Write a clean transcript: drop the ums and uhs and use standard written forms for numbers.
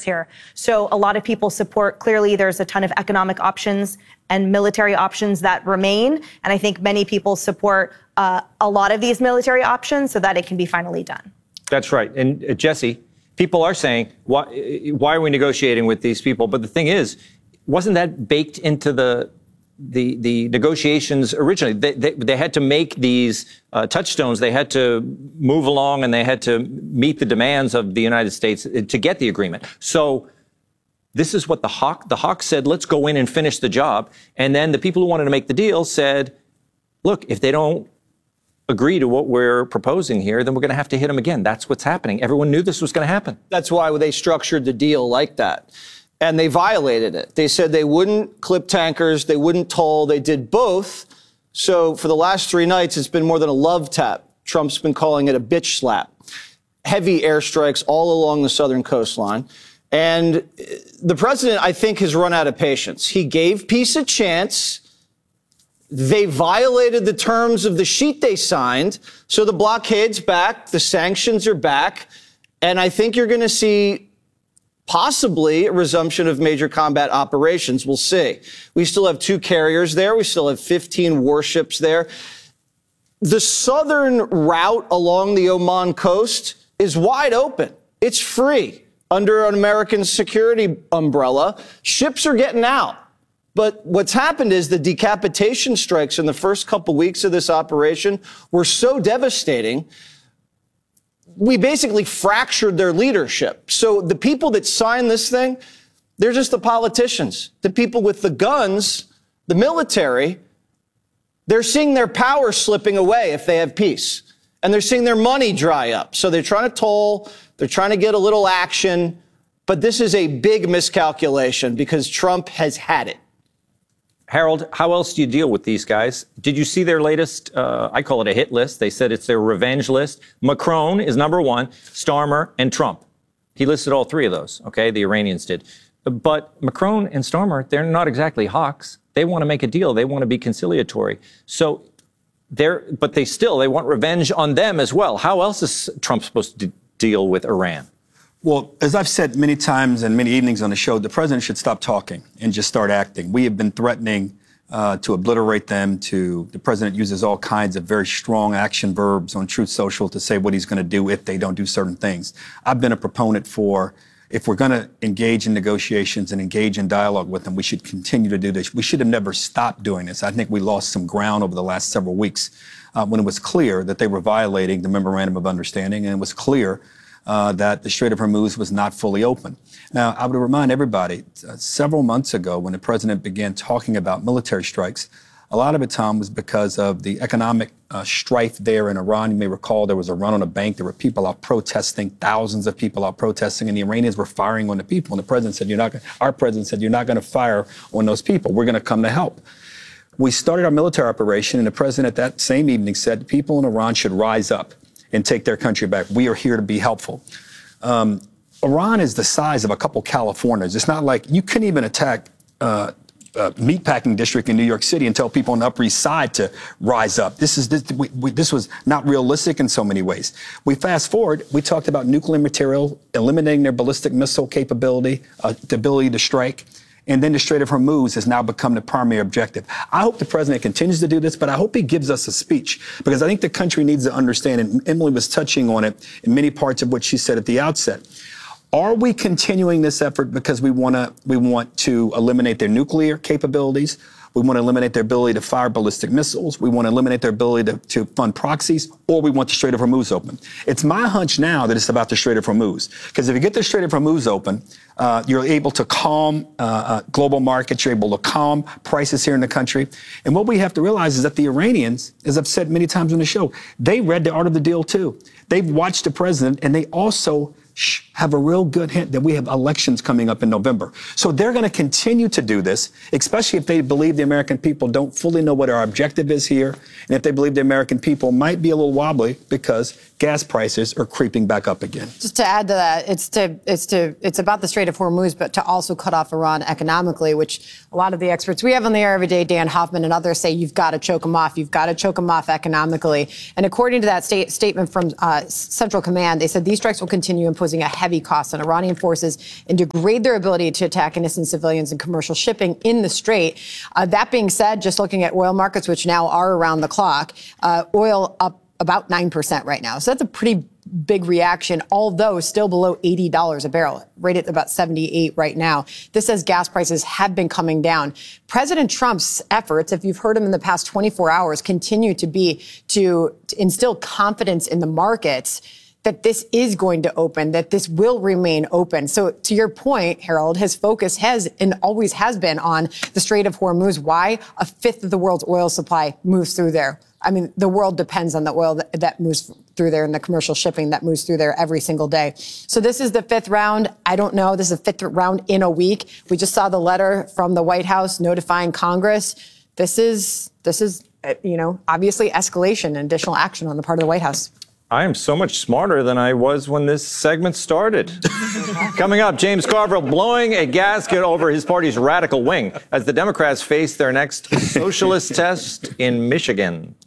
starts here. So a lot of people support, clearly there's a ton of economic options and military options that remain. And I think many people support a lot of these military options so that it can be finally done. That's right. And Jesse, people are saying, why are we negotiating with these people? But the thing is, wasn't that baked into the negotiations originally? They had to make these touchstones. They had to move along and they had to meet the demands of the United States to get the agreement. So this is what the Hawk said, let's go in and finish the job. And then the people who wanted to make the deal said, look, if they don't agree to what we're proposing here, then we're going to have to hit them again. That's what's happening. Everyone knew this was going to happen. That's why they structured the deal like that. And they violated it. They said they wouldn't clip tankers, they wouldn't toll, they did both. So for the last 3 nights, it's been more than a love tap. Trump's been calling it a bitch slap. Heavy airstrikes all along the southern coastline. And the president, I think, has run out of patience. He gave peace a chance. They violated the terms of the sheet they signed. So the blockade's back, the sanctions are back. And I think you're going to see possibly a resumption of major combat operations. We'll see. We still have 2 carriers there. We still have 15 warships there. The southern route along the Oman coast is wide open. It's free under an American security umbrella. Ships are getting out. But what's happened is the decapitation strikes in the first couple weeks of this operation were so devastating, we basically fractured their leadership. So the people that signed this thing, they're just the politicians. The people with the guns, the military, they're seeing their power slipping away if they have peace. And they're seeing their money dry up. So they're trying to toll, they're trying to get a little action. But this is a big miscalculation because Trump has had it. Harold, how else do you deal with these guys? Did you see their latest, I call it a hit list. They said it's their revenge list. Macron is number 1, Starmer, and Trump. He listed all 3 of those, okay? The Iranians did. But Macron and Starmer, they're not exactly hawks. They want to make a deal. They want to be conciliatory. So but they want revenge on them as well. How else is Trump supposed to deal with Iran? Well, as I've said many times and many evenings on the show, the president should stop talking and just start acting. We have been threatening to obliterate them. The president uses all kinds of very strong action verbs on Truth Social to say what he's going to do if they don't do certain things. I've been a proponent for, if we're going to engage in negotiations and engage in dialogue with them, we should continue to do this. We should have never stopped doing this. I think we lost some ground over the last several weeks when it was clear that they were violating the Memorandum of Understanding, and it was clear that the Strait of Hormuz was not fully open. Now, I would remind everybody, several months ago when the president began talking about military strikes, a lot of it, Tom, was because of the economic strife there in Iran. You may recall there was a run on a bank. There were people out protesting, thousands of people out protesting, and the Iranians were firing on the people. And the president said, our president said, you're not going to fire on those people. We're going to come to help. We started our military operation, and the president at that same evening said the people in Iran should rise up and take their country back. We are here to be helpful. Iran is the size of a couple Californias. It's not like you couldn't even attack meatpacking district in New York City and tell people on the Upper East Side to rise up. This was not realistic in so many ways. We fast forward, we talked about nuclear material, eliminating their ballistic missile capability, the ability to strike. And then the Strait of Hormuz has now become the primary objective. I hope the president continues to do this, but I hope he gives us a speech, because I think the country needs to understand, and Emily was touching on it in many parts of what she said at the outset. Are we continuing this effort because we want to eliminate their nuclear capabilities? We want to eliminate their ability to fire ballistic missiles. We want to eliminate their ability to fund proxies, or we want the Strait of Hormuz open. It's my hunch now that it's about the Strait of Hormuz, because if you get the Strait of Hormuz open, you're able to calm global markets. You're able to calm prices here in the country. And what we have to realize is that the Iranians, as I've said many times on the show, they read the art of the deal too. They've watched the president, and they also have a real good hint that we have elections coming up in November. So they're going to continue to do this, especially if they believe the American people don't fully know what our objective is here, and if they believe the American people might be a little wobbly because gas prices are creeping back up again. Just to add to that, it's about the Strait of Hormuz, but to also cut off Iran economically, which a lot of the experts we have on the air every day, Dan Hoffman and others, say you've got to choke them off. You've got to choke them off economically. And according to that statement from Central Command, they said these strikes will continue imposing a heavy cost on Iranian forces and degrade their ability to attack innocent civilians and commercial shipping in the Strait. That being said, just looking at oil markets, which now are around the clock, oil up about 9% right now. So that's a pretty big reaction, although still below $80 a barrel, right at about 78 right now. This says gas prices have been coming down. President Trump's efforts, if you've heard him in the past 24 hours, continue to be to instill confidence in the markets that this is going to open, that this will remain open. So to your point, Harold, his focus has and always has been on the Strait of Hormuz. Why? A fifth of the world's oil supply moves through there. I mean, the world depends on the oil that moves through there and the commercial shipping that moves through there every single day. So this is the fifth round. I don't know. This is the fifth round in a week. We just saw the letter from the White House notifying Congress. This is, obviously escalation and additional action on the part of the White House. I am so much smarter than I was when this segment started. Coming up, James Carville blowing a gasket over his party's radical wing as the Democrats face their next socialist test in Michigan.